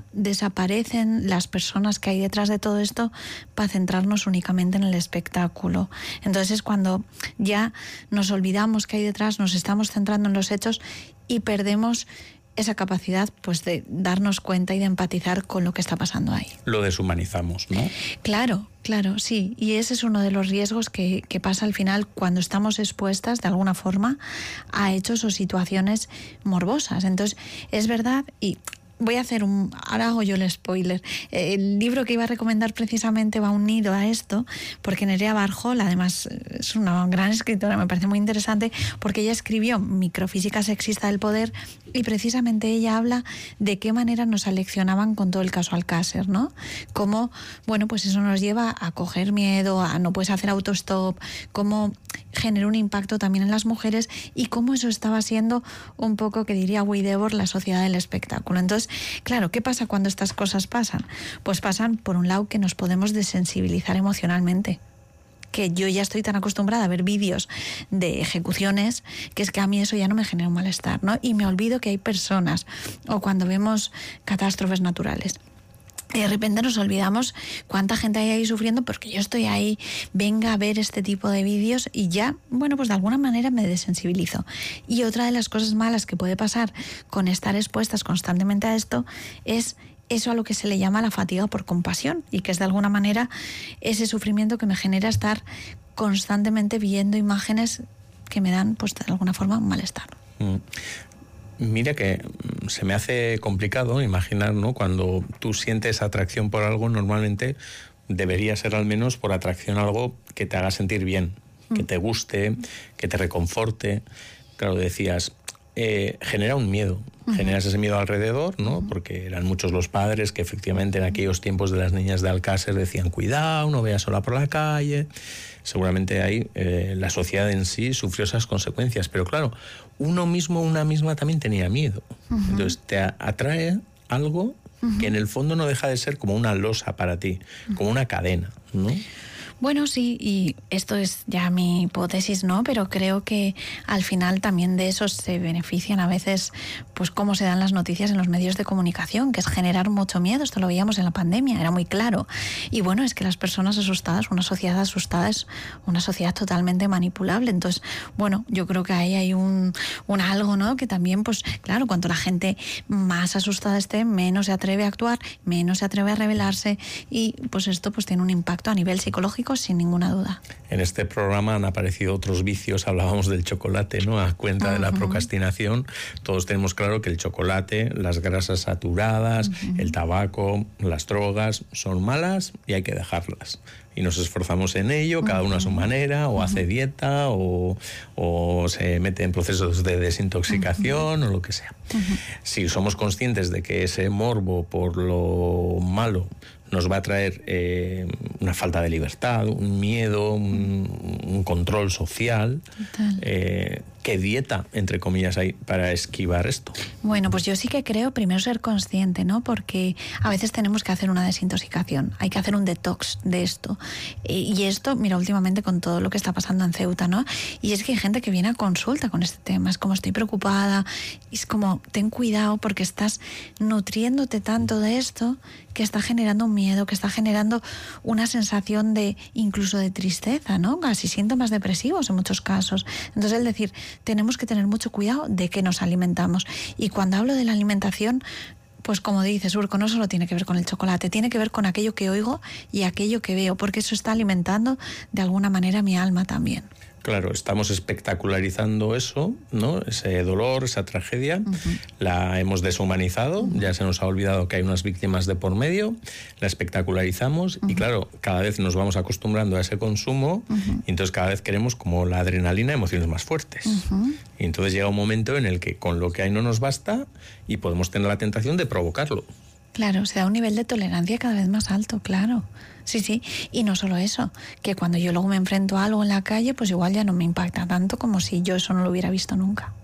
desaparecen las personas que hay detrás de todo esto para centrarnos únicamente en el espectáculo. Entonces es cuando ya nos olvidamos que hay detrás, nos estamos centrando en los hechos y perdemos esa capacidad pues de darnos cuenta y de empatizar con lo que está pasando ahí. Lo deshumanizamos, ¿no? Claro, sí. Y ese es uno de los riesgos que pasa al final cuando estamos expuestas de alguna forma a hechos o situaciones morbosas. Entonces, es verdad, y voy a hacer ahora hago yo el spoiler. El libro que iba a recomendar precisamente va unido a esto, porque Nerea Barjola, además, es una gran escritora, me parece muy interesante, porque ella escribió Microfísica sexista del poder, y precisamente ella habla de qué manera nos aleccionaban con todo el caso Alcácer, ¿no? Cómo, bueno, pues eso nos lleva a coger miedo, a no puedes hacer autostop, cómo generó un impacto también en las mujeres y cómo eso estaba siendo un poco, que diría Weidebord, la sociedad del espectáculo. Entonces, claro, ¿qué pasa cuando estas cosas pasan? Pues pasan, por un lado, que nos podemos desensibilizar emocionalmente. Que yo ya estoy tan acostumbrada a ver vídeos de ejecuciones que es que a mí eso ya no me genera un malestar, ¿no? Y me olvido que hay personas, o cuando vemos catástrofes naturales. De repente nos olvidamos cuánta gente hay ahí sufriendo porque yo estoy ahí, venga a ver este tipo de vídeos y ya, bueno, pues de alguna manera me desensibilizo. Y otra de las cosas malas que puede pasar con estar expuestas constantemente a esto es eso a lo que se le llama la fatiga por compasión, y que es de alguna manera ese sufrimiento que me genera estar constantemente viendo imágenes que me dan, pues de alguna forma, un malestar. Mira que se me hace complicado imaginar, ¿no? Cuando tú sientes atracción por algo, normalmente debería ser al menos por atracción a algo que te haga sentir bien, que te guste, que te reconforte. Claro, decías, genera un miedo, generas ese miedo alrededor, ¿no? Porque eran muchos los padres que efectivamente en aquellos tiempos de las niñas de Alcácer decían, cuidado, no veas sola por la calle. Seguramente ahí la sociedad en sí sufrió esas consecuencias, pero claro, uno mismo, una misma también tenía miedo. Entonces te atrae algo que en el fondo no deja de ser como una losa para ti, como una cadena, ¿no? Bueno, sí, y esto es ya mi hipótesis, ¿no? Pero creo que al final también de eso se benefician a veces, pues cómo se dan las noticias en los medios de comunicación, que es generar mucho miedo. Esto lo veíamos en la pandemia, era muy claro. Y bueno, es que las personas asustadas, una sociedad asustada es una sociedad totalmente manipulable. Entonces, bueno, yo creo que ahí hay un algo, ¿no? Que también, pues claro, cuanto la gente más asustada esté, menos se atreve a actuar, menos se atreve a rebelarse, y pues esto pues tiene un impacto a nivel psicológico sin ninguna duda. En este programa han aparecido otros vicios, hablábamos del chocolate, ¿no? A cuenta de la procrastinación. Todos tenemos claro que el chocolate, las grasas saturadas, el tabaco, las drogas son malas y hay que dejarlas. Y nos esforzamos en ello, cada uno a su manera, o hace dieta, o se mete en procesos de desintoxicación, o lo que sea. Si somos conscientes de que ese morbo por lo malo nos va a traer una falta de libertad, un miedo, un control social. ¿Qué dieta, entre comillas, hay para esquivar esto? Bueno, pues yo sí que creo primero ser consciente, ¿no? Porque a veces tenemos que hacer una desintoxicación, hay que hacer un detox de esto. Y esto, mira, últimamente con todo lo que está pasando en Ceuta, ¿no? Y es que hay gente que viene a consulta con este tema, es como estoy preocupada, y es como ten cuidado porque estás nutriéndote tanto de esto que está generando un miedo, que está generando una sensación de incluso de tristeza, ¿no? Casi síntomas depresivos en muchos casos. Entonces, es decir, tenemos que tener mucho cuidado de qué nos alimentamos. Y cuando hablo de la alimentación, pues como dices, Urco, no solo tiene que ver con el chocolate, tiene que ver con aquello que oigo y aquello que veo, porque eso está alimentando de alguna manera mi alma también. Claro, estamos espectacularizando eso, ¿no? Ese dolor, esa tragedia, la hemos deshumanizado, ya se nos ha olvidado que hay unas víctimas de por medio, la espectacularizamos y claro, cada vez nos vamos acostumbrando a ese consumo y entonces cada vez queremos como la adrenalina, emociones más fuertes. Y entonces llega un momento en el que con lo que hay no nos basta y podemos tener la tentación de provocarlo. Claro, se da un nivel de tolerancia cada vez más alto, claro. Sí, sí, y no solo eso, que cuando yo luego me enfrento a algo en la calle, pues igual ya no me impacta tanto como si yo eso no lo hubiera visto nunca.